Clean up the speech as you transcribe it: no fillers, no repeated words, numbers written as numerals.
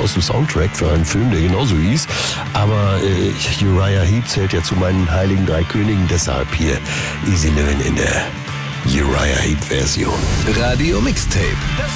aus dem Soundtrack für einen Film, der genauso hieß. Aber Uriah Heep zählt ja zu meinen heiligen 3 Königen, deshalb hier Easy Living in der Uriah Heep Version. Radio Mixtape.